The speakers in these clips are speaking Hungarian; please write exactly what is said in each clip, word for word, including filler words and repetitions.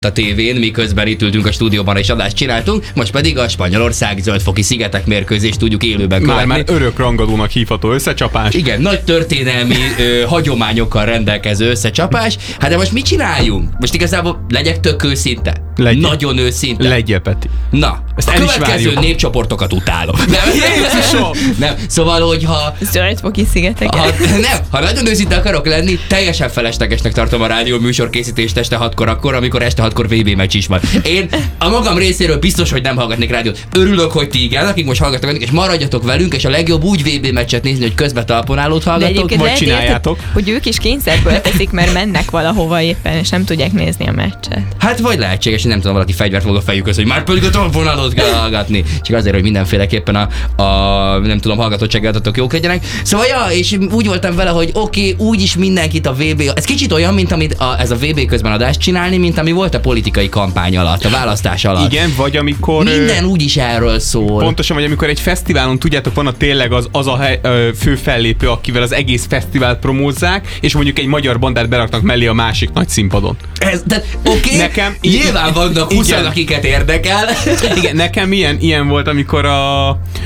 a tévén, miközben itt ültünk a stúdióban és adást csináltunk, most pedig a Spanyolország zöldfoki szigetek mérkőzést tudjuk élőben követni. Már, már örök rangadónak hívható összecsapás. Igen, nagy történelmi ö, hagyományokkal rendelkező összecsapás. Hát de most mit csináljunk? Most igazából legyek tök őszinte. Legyen. Nagyon őszinte. Legyél, Peti. Na, ezt a következő népcsoportokat utálom. Nem, nem, szóval, hogyha... Zöldfoki szigetek. Ha, nem, ha nagyon őszinte akarok lenni, teljesen feleslegesnek tartom a rádió műsorkészítést este hatkor akkor, amikor este hatkor vé bé meccs is van. Én a magam részéről biztos, hogy nem hallgatnék rádiót. Örülök, hogy ti igen, akik most hallgatnak velünk, és maradjatok velünk, és a legjobb úgy vé bé meccset nézni, hogy közben talponálót hallgatok, vagy csináljátok. Érted, hogy ők is kényszerből teszik, mert mennek valahova éppen, és nem tudják nézni a meccset. Hát vagy lehetséges, hogy nem tudom, valaki fegyvert fog a fejükhöz, hogy már pedig a talponálót kell hallgatni. Csak azért, hogy mindenféleképpen a, a nem tudom, hallgatottságadatok jók legyenek. Szóval ja, és úgy voltam vele, hogy oké, okay, úgyis mindenkit a vé bé, ez kicsit olyan, mint amit a, ez a vé bé közben adást csinálni, mint ami volt a politikai kampány alatt, a választás alatt. Igen, vagy amikor... Minden úgyis erről szól. Pontosan, vagy amikor egy fesztiválon, tudjátok, van a tényleg az, az a hely, ö, fő fellépő, akivel az egész fesztivált promózzák, és mondjuk egy magyar bandát beraknak mellé a másik nagy színpadon. Ez, de oké, okay, nekem nyilván vannak húszan, akiket érdekel. Igen, nekem ilyen, ilyen volt, amikor a,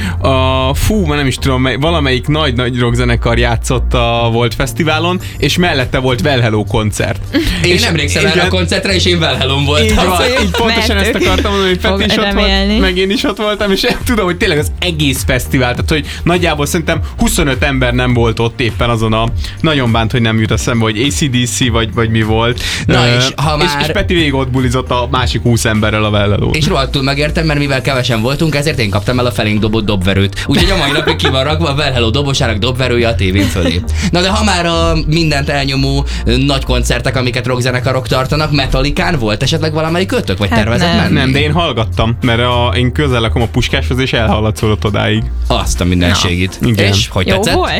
a fú, már nem is tudom, valamelyik nagy-nagy rockzenekar játszott a Volt Fesztiválon, és mellette volt Well Hello koncert. Én és emlékszem erre a koncertre, és én Well Hello voltam. Így van, így pontosan ezt akartam mondani, hogy Peti is ott volt, meg én is ott voltam, és tudom, hogy tényleg az egész fesztivál, tehát hogy nagyjából szerintem huszonöt ember nem volt ott éppen azon a, nagyon bánt, hogy nem jut eszembe, hogy á cé dé cé vagy, vagy mi volt. Na uh, és ha már... És, és Peti végig ott bulizott a másik húsz emberrel a Well Hello. És rohadtul megértem, mert mivel kevesen voltunk, ezért én kaptam el a felénk dobott dobverőt. Úgyhogy a mai napig ki van rakva a Well Hello dobosának dobverője a tévén fölé. Na de ha már a mindent elnyomó nagy koncertek, amiket rockzenekarok tartanak, Metallicán volt esetleg valamelyik kötök, vagy hát tervezett nem. menni? Nem, de én hallgattam, mert a, én közel lakom a Puskáshoz, és elhallatszolott odáig. Azt a mindenségit. Igen. És hogy jó tetszett? volt?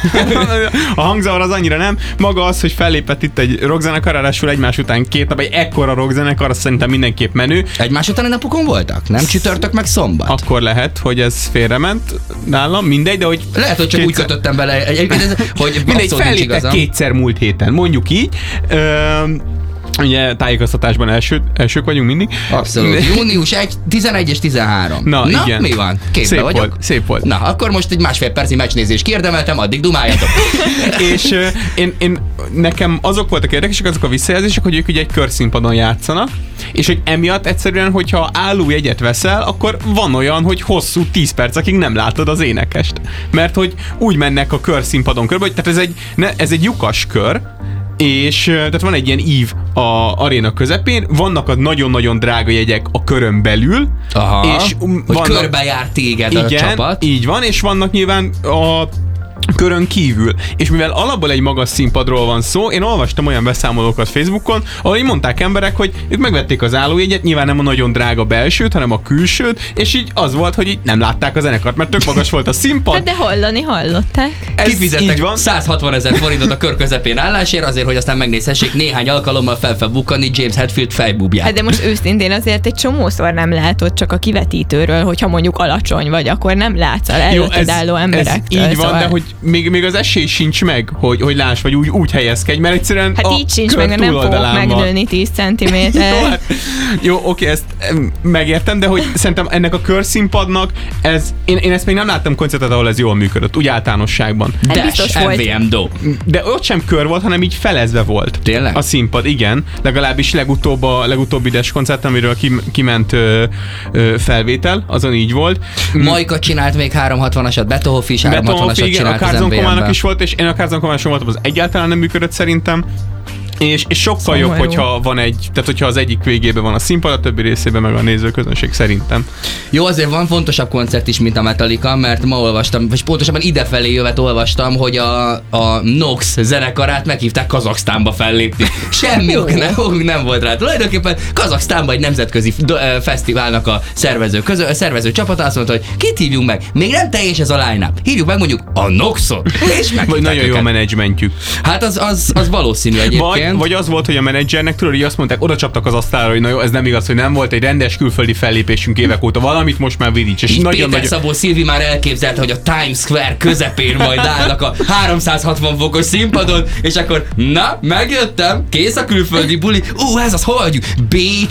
A hangzavar az annyira nem. Maga az, hogy fellépett itt egy rockzenekar, ráadásul egymás után két nap, egy ekkora rockzenekar, azt szerintem mindenképp menő. Egymás utáni napokon voltak? Nem csütörtök meg szombat? Akkor lehet, hogy ez félrement nálam, mindegy, de hogy... Lehet, hogy csak kétszer... úgy kötöttem bele, egyébként ez, hogy mindegy, felléptek kétszer múlt héten, mondjuk így. Ö... Ugye tájékoztatásban első, elsők vagyunk mindig. Abszolút. Június tizenegy és tizenhárom. Na, Na igen. Mi van? Képbe szép vagyok? Volt, szép volt. Na, akkor most egy másfél perci meccsnézést kiérdemeltem, addig dumáljatok. És uh, én, én, nekem azok voltak érdekesek, azok a visszajelzések, hogy ők ugye egy körszínpadon játszanak, és hogy emiatt egyszerűen, hogyha állójegyet veszel, akkor van olyan, hogy hosszú tíz percekig nem látod az énekest. Mert hogy úgy mennek a körszínpadon körbe, hogy tehát ez egy, ne, ez egy lyukas kör, és tehát van egy ilyen ív a aréna közepén, vannak a nagyon-nagyon drága jegyek a körön belül. Aha, és hogy vannak, körbe jár téged igen, a csapat. Így van, és vannak nyilván a körön kívül. És mivel alapból egy magas színpadról van szó, én olvastam olyan beszámolókat Facebookon, ahol így mondták emberek, hogy ők megvették az állójegyet, nyilván nem a nagyon drága belsőt, hanem a külsőt, és így az volt, hogy így nem látták a zenekart, mert tök magas volt a színpad. Hát de hallani hallották. Kifizettek százhatvanezer forintot a kör közepén állásért, azért, hogy aztán megnézhessék néhány alkalommal fel fel bukkani James Hetfield fejbúbját. Hát de most őszintén azért egy csomószor nem látod csak a kivetítőről, hogyha mondjuk alacsony vagy, akkor nem látsz el előtted álló emberektől. Így van, szóval... de hogy még, még az esély sincs meg, hogy, hogy láss, vagy úgy, úgy helyezkedj, mert egyszerűen hát a így sincs meg, nem fogok megnőni tíz centiméter. jó, hát, jó, oké, ezt megértem, de hogy szerintem ennek a körszínpadnak, ez, én, én ezt még nem láttam koncertet, ahol ez jól működött, úgy általánosságban. Hát biztos em vé em do. De ott sem kör volt, hanem így felezve volt. Tényleg? A színpad, igen. Legalábbis legutóbb a legutóbbi Des koncert, amiről kim, kiment ö, ö, felvétel, azon így volt. Majka csinált még háromszázhatvanasat, Beto Hoff is háromszázhatvanasat csinált az em vé em-ben. is volt, és én a Curzon Common-on voltam, az egyáltalán nem működött szerintem. És, és sokkal szóval jobb, hogyha van egy, tehát hogyha az egyik végében van a színpad, a többi részében meg a nézőközönség szerintem. Jó, azért van fontosabb koncert is, mint a Metallica, mert ma olvastam, vagy pontosabban idefelé jövet olvastam, hogy a, a Nox zenekarát meghívták Kazaksztánba fellépni. Semmi ok nem, ok nem volt rá. Tulajdonképpen Kazaksztánban egy nemzetközi fesztiválnak a szervező, közö, a szervező csapata azt mondta, hogy kit hívjunk meg? Még nem teljes ez a line-up. Hívjuk meg mondjuk a Noxot. És vagy nagyon jó a menedzsmentjük. Hát az, az, az valószínű egyébként. egyébként. Vagy az volt, hogy a menedzsernek tudod, hogy azt mondták, oda csaptak az asztalra, hogy na jó, ez nem igaz, hogy nem volt egy rendes külföldi fellépésünk évek óta, valamit most már vidíts. És így nagyon Péter nagy... Szabó Szilvi már elképzelte, hogy a Times Square közepén majd állnak a háromszázhatvan fokos színpadon, és akkor na, megjöttem, kész a külföldi buli, ú, ez az, hol vagyunk? Bécs,